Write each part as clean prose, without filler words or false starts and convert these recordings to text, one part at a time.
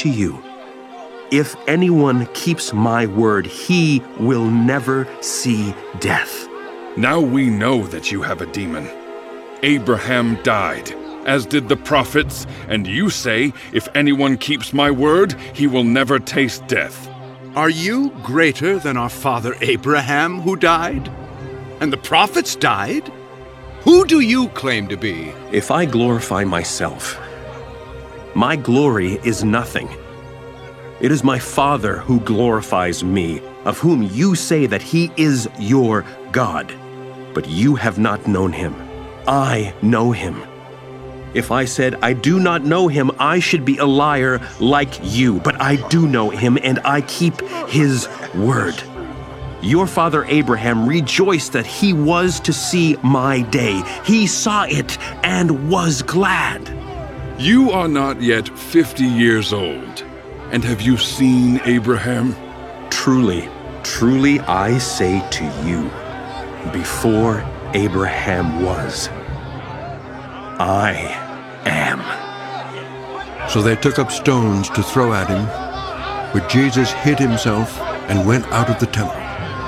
to you, if anyone keeps my word, he will never see death." Now we know that you have a demon. Abraham died, as did the prophets, and you say, "If anyone keeps my word, he will never taste death." Are you greater than our father Abraham, who died? And the prophets died? Who do you claim to be? If I glorify myself, my glory is nothing. It is my Father who glorifies me, of whom you say that he is your God. But you have not known him. I know him. If I said I do not know him, I should be a liar like you. But I do know him, and I keep his word. Your father Abraham rejoiced that he was to see my day. He saw it and was glad. You are not yet 50 years old. And have you seen Abraham? Truly, truly I say to you, before Abraham was, I am. So they took up stones to throw at him, but Jesus hid himself and went out of the temple.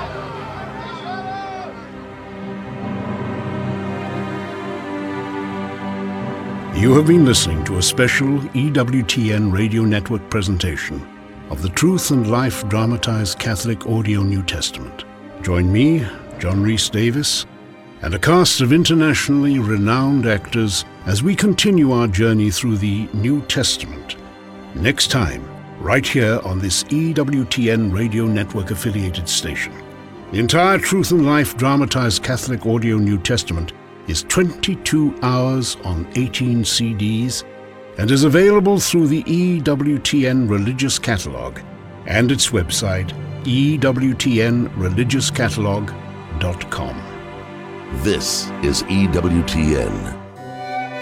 You have been listening to a special EWTN Radio Network presentation of the Truth and Life Dramatized Catholic Audio New Testament. Join me, John Rhys Davis, and a cast of internationally renowned actors as we continue our journey through the New Testament. Next time, right here on this EWTN Radio Network affiliated station. The entire Truth and Life Dramatized Catholic Audio New Testament is 22 hours on 18 CDs and is available through the EWTN Religious Catalog and its website, ewtnreligiouscatalog.com. This is EWTN.